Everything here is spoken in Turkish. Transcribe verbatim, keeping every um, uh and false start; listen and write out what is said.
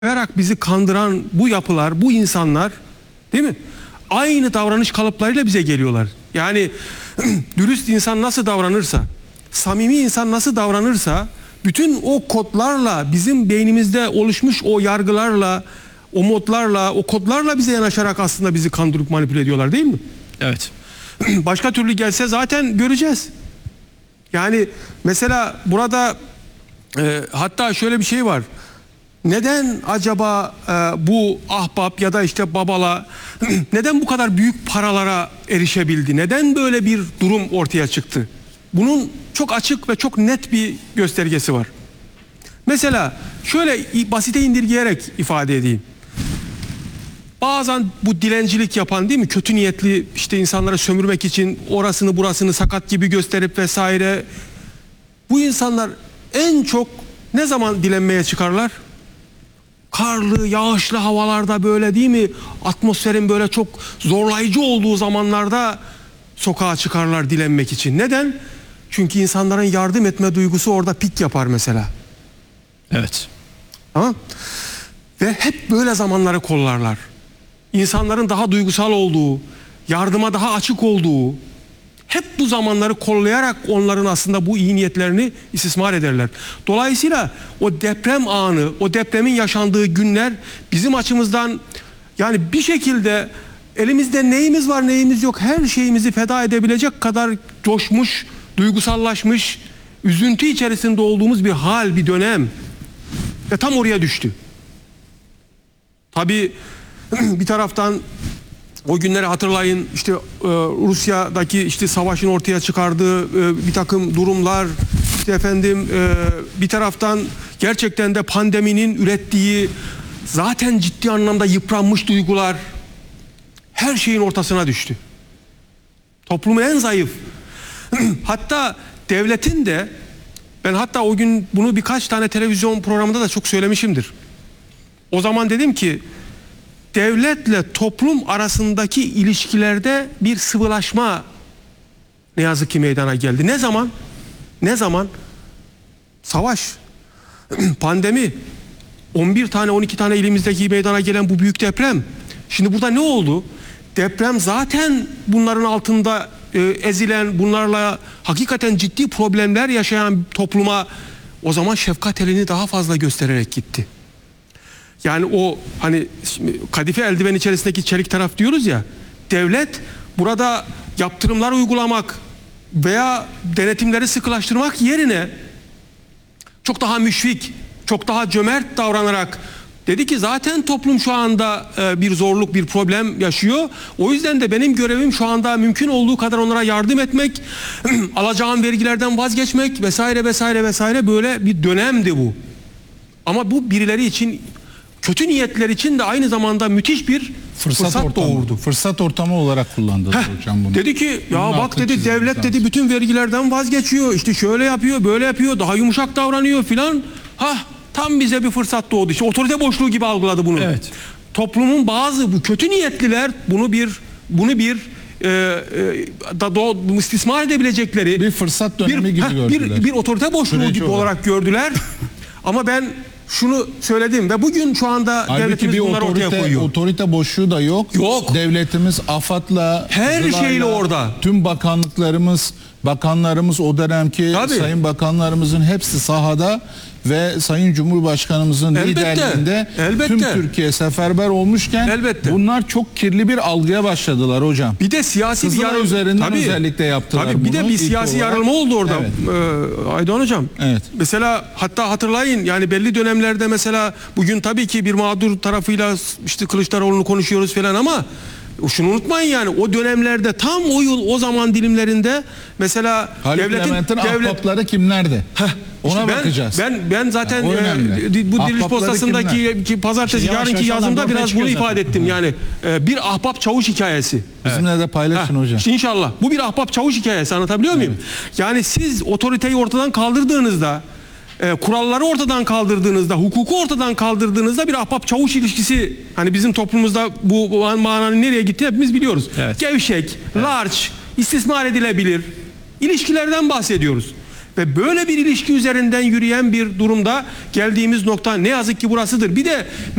Yaparak bizi kandıran bu yapılar, bu insanlar, değil mi? Aynı davranış kalıplarıyla bize geliyorlar. Yani dürüst insan nasıl davranırsa, samimi insan nasıl davranırsa, bütün o kodlarla, bizim beynimizde oluşmuş o yargılarla, o modlarla, o kodlarla bize yanaşarak aslında bizi kandırıp manipüle ediyorlar, değil mi? Evet. Başka türlü gelse zaten göreceğiz. Yani mesela burada e, hatta şöyle bir şey var. Neden acaba e, bu ahbap ya da işte babala neden bu kadar büyük paralara erişebildi? Neden böyle bir durum ortaya çıktı? Bunun çok açık ve çok net bir göstergesi var. Mesela şöyle basite indirgeyerek ifade edeyim. Bazen bu dilencilik yapan, değil mi, kötü niyetli işte insanlara sömürmek için orasını burasını sakat gibi gösterip vesaire, bu insanlar en çok ne zaman dilenmeye çıkarlar? Karlı, yağışlı havalarda, böyle değil mi, atmosferin böyle çok zorlayıcı olduğu zamanlarda sokağa çıkarlar dilenmek için. Neden? Çünkü insanların yardım etme duygusu orada pik yapar mesela. Evet. Tamam. Ve hep böyle zamanları kollarlar. İnsanların daha duygusal olduğu, yardıma daha açık olduğu, hep bu zamanları kollayarak onların aslında bu iyi niyetlerini istismar ederler. Dolayısıyla o deprem anı, o depremin yaşandığı günler bizim açımızdan, yani bir şekilde elimizde neyimiz var neyimiz yok her şeyimizi feda edebilecek kadar coşmuş, duygusallaşmış, üzüntü içerisinde olduğumuz bir hal, bir dönem ve tam oraya düştü. Tabii bir taraftan o günleri hatırlayın, işte e, Rusya'daki işte savaşın ortaya çıkardığı e, bir takım durumlar, işte efendim e, bir taraftan gerçekten de pandeminin ürettiği zaten ciddi anlamda yıpranmış duygular her şeyin ortasına düştü. Toplumu en zayıf, hatta devletin de, ben hatta o gün bunu birkaç tane televizyon programında da çok söylemişimdir. O zaman dedim ki devletle toplum arasındaki ilişkilerde bir sıvılaşma ne yazık ki meydana geldi. Ne zaman? Ne zaman? Savaş, pandemi, on bir tane on iki tane ilimizdeki meydana gelen bu büyük deprem. Şimdi burada ne oldu? Deprem zaten bunların altında e, ezilen, bunlarla hakikaten ciddi problemler yaşayan topluma o zaman şefkat elini daha fazla göstererek gitti. Yani o hani kadife eldiven içerisindeki çelik taraf diyoruz ya, devlet burada yaptırımlar uygulamak veya denetimleri sıkılaştırmak yerine çok daha müşfik, çok daha cömert davranarak dedi ki zaten toplum şu anda e, bir zorluk, bir problem yaşıyor. O yüzden de benim görevim şu anda mümkün olduğu kadar onlara yardım etmek, alacağım vergilerden vazgeçmek vesaire vesaire vesaire, böyle bir dönemdi bu. Ama bu birileri için, kötü niyetler için de aynı zamanda müthiş bir fırsat, fırsat ortamı, doğurdu. Fırsat ortamı olarak kullandı Heh, hocam bunu. Dedi ki ya Bunun bak dedi, devlet dedi lazım. Bütün vergilerden vazgeçiyor. İşte şöyle yapıyor, böyle yapıyor, daha yumuşak davranıyor filan. Hah, tam bize bir fırsat doğdu. İşte otorite boşluğu gibi algıladı bunu. Evet. Toplumun bazı bu kötü niyetliler bunu bir bunu bir e, e, da do, istismar edebilecekleri bir fırsat dönemi bir, gibi heh, gördüler. Bir, bir otorite boşluğu Süreci gibi olarak, olarak gördüler. Ama ben şunu söyledim ve bugün şu anda halbuki devletimiz bir bunları otorite, ortaya koyuyor. Otorite boşluğu da yok. Yok. Devletimiz AFAD'la, her Kızılay'la, şeyle orada. Tüm bakanlıklarımız, bakanlarımız, o dönemki Tabii. sayın bakanlarımızın hepsi sahada ve Sayın Cumhurbaşkanımızın Elbette, liderliğinde elbette. tüm Türkiye seferber olmuşken Elbette. bunlar çok kirli bir algıya başladılar hocam. Bir de siyasi Kızılay bir yarılma üzerinden tabii, özellikle yaptılar tabii, bir bunu. de bir siyasi olarak. yarılma oldu orada. Evet. Ee, Aydoğan hocam. Evet. Mesela hatta hatırlayın, yani belli dönemlerde mesela bugün tabii ki bir mağdur tarafıyla işte Kılıçdaroğlu'nu konuşuyoruz falan ama şunu unutmayın, yani o dönemlerde tam o yıl, o zaman dilimlerinde mesela Haluk devletin Levent'in devlet, ahbapları kimlerdi? Heh, Ona işte ben, bakacağız. Ben ben zaten yani e, bu Diriliş Ahbapları Postası'ndaki ki pazartesi Şimdi yavaş yarınki yavaş yazımda ortaya biraz çıkıyor bunu zaten. ifade ettim. Yani e, bir ahbap çavuş hikayesi. Bizimle de paylaşın Heh, hocam. işte inşallah. Bu bir ahbap çavuş hikayesi, anlatabiliyor muyum? Evet. Yani siz otoriteyi ortadan kaldırdığınızda, e, kuralları ortadan kaldırdığınızda, hukuku ortadan kaldırdığınızda bir ahbap çavuş ilişkisi, hani bizim toplumumuzda bu, bu mananın nereye gittiğini hepimiz biliyoruz. Evet. Gevşek, evet. large, istismar edilebilir ilişkilerden bahsediyoruz. Ve böyle bir ilişki üzerinden yürüyen bir durumda geldiğimiz nokta ne yazık ki burasıdır. Bir de